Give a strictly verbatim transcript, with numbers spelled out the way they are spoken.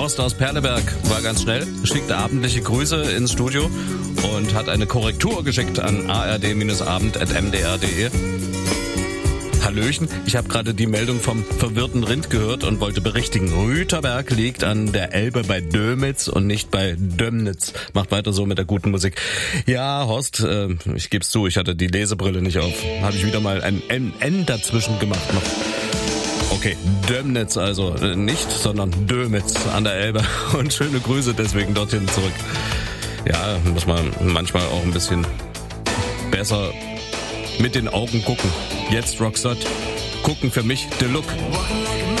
Horst aus Perleberg war ganz schnell, schickte abendliche Grüße ins Studio und hat eine Korrektur geschickt an a r d abend at m d r punkt d e. Hallöchen, ich habe gerade die Meldung vom verwirrten Rind gehört und wollte berichtigen. Rüterberg liegt an der Elbe bei Dömitz und nicht bei Dömnitz. Macht weiter so mit der guten Musik. Ja, Horst, äh, ich geb's zu, ich hatte die Lesebrille nicht auf. Habe ich wieder mal ein N, N dazwischen gemacht noch. Okay, Dömnitz also äh, nicht, sondern Dömitz an der Elbe. Und schöne Grüße deswegen dorthin zurück. Ja, muss man manchmal auch ein bisschen besser mit den Augen gucken. Jetzt Roxette. Gucken für mich, The Look.